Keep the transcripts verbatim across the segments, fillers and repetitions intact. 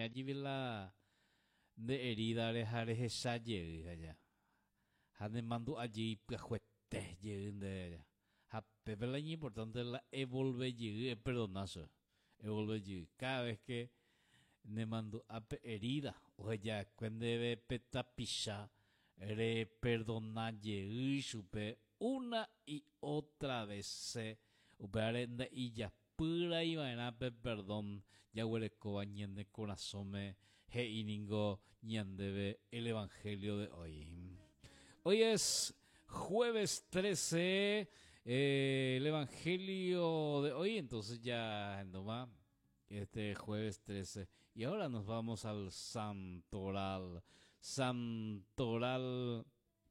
allí vi la de herida de Jare Saye allá. Han mando allí cajuete de a Pepe la importante la evolve allí, perdonazo. Evolve allí. Cada vez que ne mando a herida, o ya cuando ve peta pisha, re perdona allí, supe una y otra vez se uperarenda y ya pura y vaina pe perdón ya huele cobañen de corazón me he iningo ñandebe el evangelio de hoy. Hoy es jueves trece, eh, el evangelio de hoy, entonces ya nomás este jueves trece. Y ahora nos vamos al santoral. Santoral,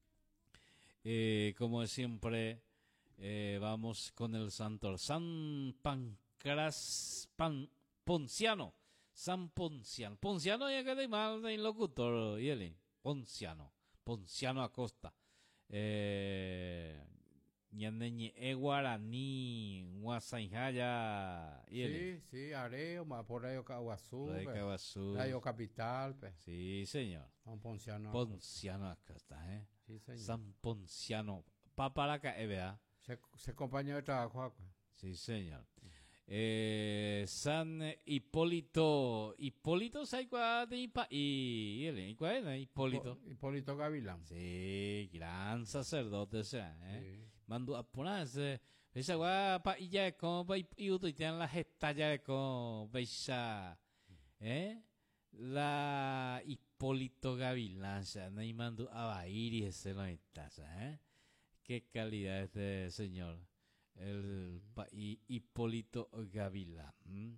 eh, como siempre, eh, vamos con el santor. San Pancras, Pan, Ponciano. San Ponciano. Ponciano ya quedé mal de locutor, Yeli. Ponciano. Ponciano Acosta. Eh, ñandeñe e guaraní, guasainjaya. Sí, sí, Areo, por ahí Caguazú, Por ahí Caguazú. Radio Capital, pe. Sí, señor. San Ponciano. Ponciano Acosta, ¿eh? Sí, señor. San Ponciano. Paparaca, ¿eh, vea? Se, se compañero de trabajo, pe. Sí, señor. Eh, San Hipólito. Hipólito, ¿sabes cuál de Ipa? Y, y, ¿cuál es? Hipólito. Hipólito Gavilán. Sí, gran sacerdote, o sea, ¿eh? Sí. Mandó a ponerse. Esa guapa y ya como va y uto y tienen la gesta ya como veisa, ¿eh? La Hipólito Gavilán, o sea, no hay mando a Bair y ese no está, ¿eh? Qué calidad este señor. El pa- y- Hipólito Gavilán.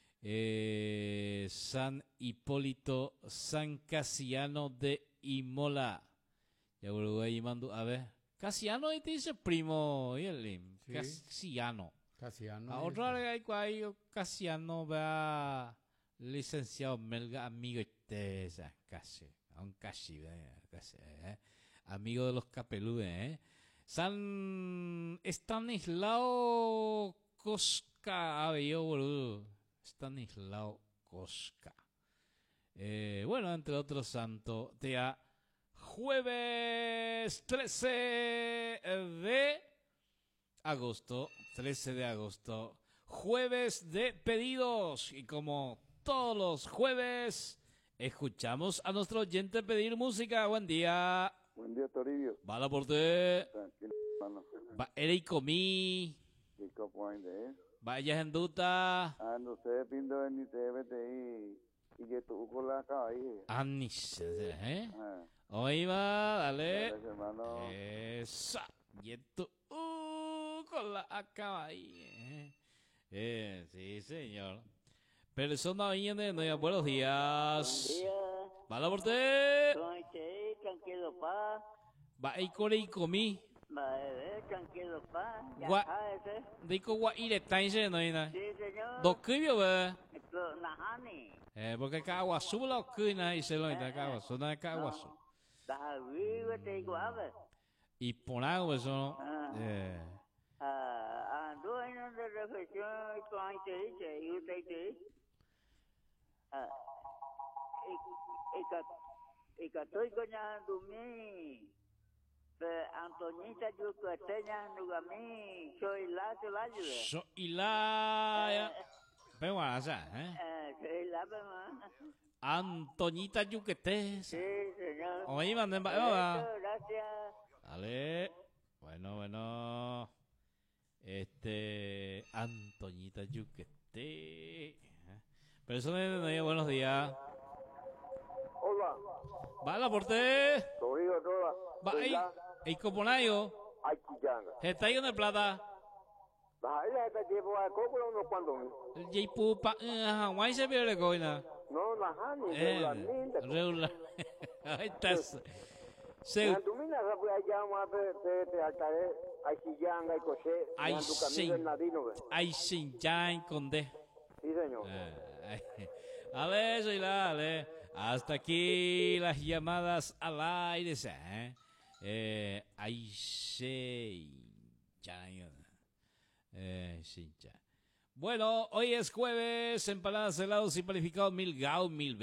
Eh, San Hipólito San Casiano de Imola. Ya Uruguay mando a ver. Casiano y te dice primo, y el Sí. Casiano. Casiano. A otra hora hay cual Casiano va licenciado Melga, amigo este, casi, aún casi, eh, casi, eh. Amigo de los capeludes, eh. San Estanislao Cosca, había boludo. Estanislao Cosca. Eh, bueno, entre otros santos, día jueves trece de agosto, trece de agosto, jueves de pedidos. Y como todos los jueves, escuchamos a nuestro oyente pedir música. Buen día. Buen día, Toribio. Va la porte. Tranquilo, hermano. Va Erei Comí. ¿Qué copo hay de eso? Vaya en duta. Ah, no sé, pindo en mi T V T I y que tú con la cabeza. Anis, ¿eh? Ah, Hoy va, dale. gracias, hermano. Esa. Y esto. Uh, con la acaba ahí. Eh. Eh, sí, señor. Persona viene, no, buenos días. Buen día, Va la porte. ¿cómo estás? Tranquilo, pa. Va Erei Corei Comí. Va, eh, tranquilo, pa. Ya Gua- sabes, eh. Dico gua ire tainse no ina. Sí, señor. Do kibio be. Esto, Nahani. Eh, porque Caguazú la kuina y se lo ita Caguazú, no es Caguazú. Da vive te igual. Y por algo eso, Ah. eh, Ah, ando en una reflexión con te dice, y usted dice. Ah, y y que y que estoy coñando mi. Pe Antonita yo que tenía nugami, soy la que la ayuda. so y la pero bueno, o sea, eh. Eh, soy la mamá. Antoñita Yuquete. Sí, señor. Oye, manden ba- Eso, va. gracias. Dale. Bueno, bueno. Este Antoñita Yuquete. Pero eso no es buenos días. Hola, Va la porte. Toribio, toda. Va ahí. El coponayo. Ay, chillanga. Está ahí de plata. Va a ir a este tiempo a coco unos cuantos. El Jaipu pa Hawaii se pierde coina. No, Nahani, Eh, regularmente. regular. Ahí estás. Se En tu mina, se puede llamar a te altaré. Ay, chillanga, ay, coche. Ay, En tu sí. camino Bernardino, ve. Ay, sin ya encontré. Sí, señor. Eh, A ver, soy la, dale. Hasta aquí las llamadas al aire, ¿eh? Eh, ay, sí. Ya, eh, sí, ya. Bueno, hoy es jueves, empanadas, helados y panificados, mil gao, mil